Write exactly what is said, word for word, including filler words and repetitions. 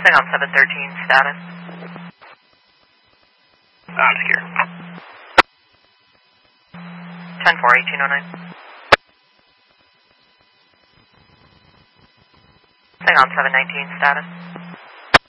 Saigon seven thirteen, status. I'm secure. ten four, eighteen oh nine. Saigon seven nineteen, status.